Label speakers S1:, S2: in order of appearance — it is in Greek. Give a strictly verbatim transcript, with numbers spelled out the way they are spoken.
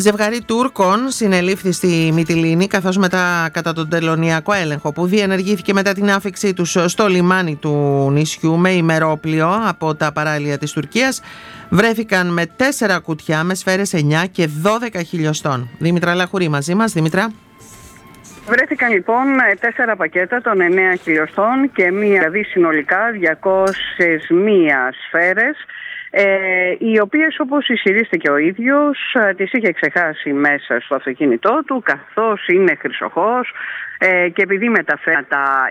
S1: Ζευγάρι Τούρκων συνελήφθη στη Μυτιλήνη, καθώς μετά κατά τον τελωνειακό έλεγχο που διενεργήθηκε μετά την άφιξή τους στο λιμάνι του νησιού με ημερόπλιο από τα παράλια της Τουρκίας, βρέθηκαν με τέσσερα κουτιά με σφαίρες εννιά και δώδεκα χιλιοστών. Δήμητρα Λαχουρή μαζί μας. Δήμητρα.
S2: Βρέθηκαν λοιπόν τέσσερα πακέτα των εννέα χιλιοστών και μία, δηλαδή συνολικά διακόσιες μία σφαίρες, ε, οι οποίες, όπως ισχυρίστηκε ο ίδιος, τις είχε ξεχάσει μέσα στο αυτοκίνητό του, καθώς είναι χρυσοχός ε, και επειδή μεταφέρει τα